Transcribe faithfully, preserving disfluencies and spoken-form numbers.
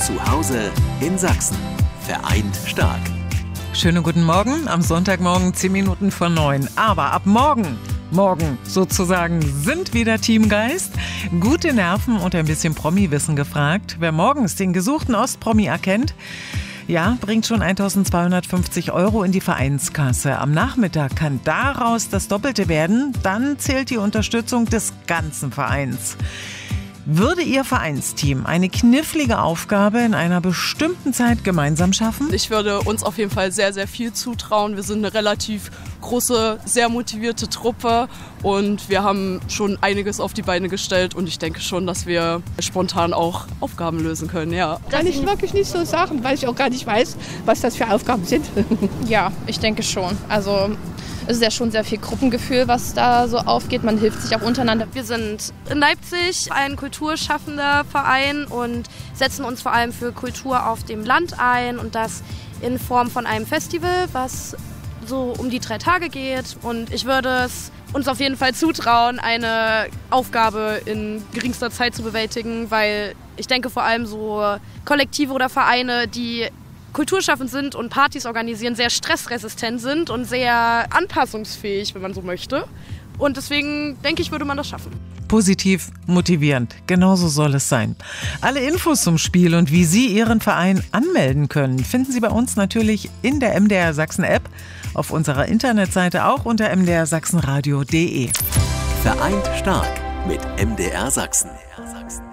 Zu Hause in Sachsen. Vereint stark. Schönen guten Morgen, am Sonntagmorgen zehn Minuten vor neun. Aber ab morgen, morgen sozusagen, sind wieder Teamgeist. Gute Nerven und ein bisschen Promi-Wissen gefragt. Wer morgens den gesuchten Ostpromi erkennt, ja, bringt schon eintausendzweihundertfünfzig Euro in die Vereinskasse. Am Nachmittag kann daraus das Doppelte werden. Dann zählt die Unterstützung des ganzen Vereins. Würde Ihr Vereinsteam eine knifflige Aufgabe in einer bestimmten Zeit gemeinsam schaffen? Ich würde uns auf jeden Fall sehr, sehr viel zutrauen. Wir sind eine relativ große, sehr motivierte Truppe und wir haben schon einiges auf die Beine gestellt und ich denke schon, dass wir spontan auch Aufgaben lösen können, ja. Kann ich wirklich nicht so sagen, weil ich auch gar nicht weiß, was das für Aufgaben sind. Ja, ich denke schon. Also es ist ja schon sehr viel Gruppengefühl, was da so aufgeht. Man hilft sich auch untereinander. Wir sind in Leipzig ein kulturschaffender Verein und setzen uns vor allem für Kultur auf dem Land ein und das in Form von einem Festival, was so um die drei Tage geht. Und ich würde es uns auf jeden Fall zutrauen, eine Aufgabe in geringster Zeit zu bewältigen, weil ich denke vor allem so Kollektive oder Vereine, die kulturschaffend sind und Partys organisieren, sehr stressresistent sind und sehr anpassungsfähig, wenn man so möchte. Und deswegen denke ich, würde man das schaffen. Positiv, motivierend. Genauso soll es sein. Alle Infos zum Spiel und wie Sie Ihren Verein anmelden können, finden Sie bei uns natürlich in der M D R Sachsen App, auf unserer Internetseite auch unter m d r sachsenradio punkt d e. Vereint stark mit M D R Sachsen.